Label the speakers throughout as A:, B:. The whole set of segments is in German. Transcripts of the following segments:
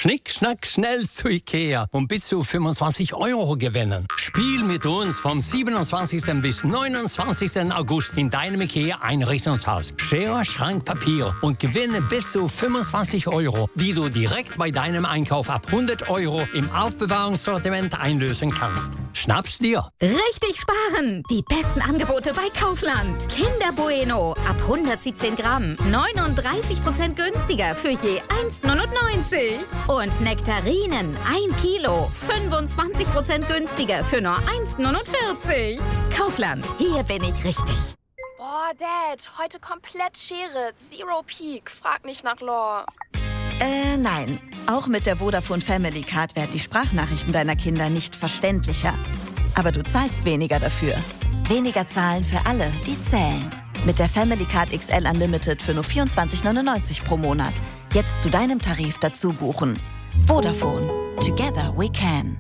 A: Schnick, schnack, schnell zu Ikea und bis zu 25 € gewinnen. Spiel mit uns vom 27. bis 29. August in deinem Ikea-Einrichtungshaus. Schere, Schrank, Papier und gewinne bis zu 25 €, die du direkt bei deinem Einkauf ab 100 € im Aufbewahrungssortiment einlösen kannst. Schnapp's dir.
B: Richtig sparen! Die besten Angebote bei Kaufland. Kinder Bueno ab 117 Gramm. 39% günstiger für je 1,99 €. Und Nektarinen 1 Kilo. 25% günstiger für nur 1,49 €. Kaufland, hier bin ich richtig.
C: Boah, Dad, heute komplett Schere. Zero Peak. Frag nicht nach Lore.
D: Nein. Auch mit der Vodafone Family Card werden die Sprachnachrichten deiner Kinder nicht verständlicher. Aber du zahlst weniger dafür. Weniger zahlen für alle, die zählen. Mit der Family Card XL Unlimited für nur 24,99 € pro Monat. Jetzt zu deinem Tarif dazu buchen. Vodafone. Together we can.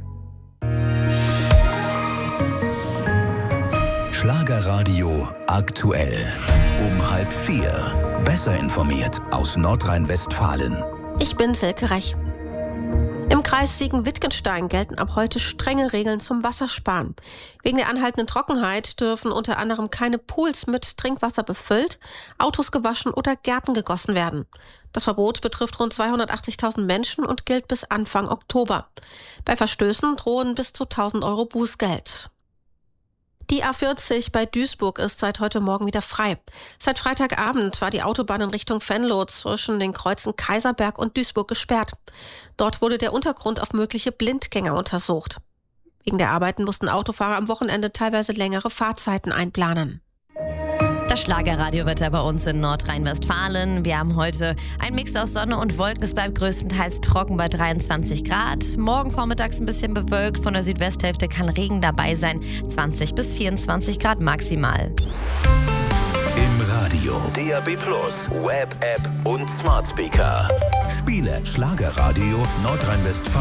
E: Schlagerradio aktuell. Um 3:30. Besser informiert aus Nordrhein-Westfalen.
F: Ich bin Silke Rech. Im Kreis Siegen-Wittgenstein gelten ab heute strenge Regeln zum Wassersparen. Wegen der anhaltenden Trockenheit dürfen unter anderem keine Pools mit Trinkwasser befüllt, Autos gewaschen oder Gärten gegossen werden. Das Verbot betrifft rund 280.000 Menschen und gilt bis Anfang Oktober. Bei Verstößen drohen bis zu 1.000 € Bußgeld. Die A40 bei Duisburg ist seit heute Morgen wieder frei. Seit Freitagabend war die Autobahn in Richtung Venlo zwischen den Kreuzen Kaiserberg und Duisburg gesperrt. Dort wurde der Untergrund auf mögliche Blindgänger untersucht. Wegen der Arbeiten mussten Autofahrer am Wochenende teilweise längere Fahrzeiten einplanen.
G: Das Schlagerradiowetter bei uns in Nordrhein-Westfalen. Wir haben heute einen Mix aus Sonne und Wolken. Es bleibt größtenteils trocken bei 23 Grad. Morgen vormittags ein bisschen bewölkt. Von der Südwesthälfte kann Regen dabei sein. 20 bis 24 Grad maximal.
E: Im Radio, DAB+, Web-App und Smart Speaker. Spiele Schlagerradio Nordrhein-Westfalen.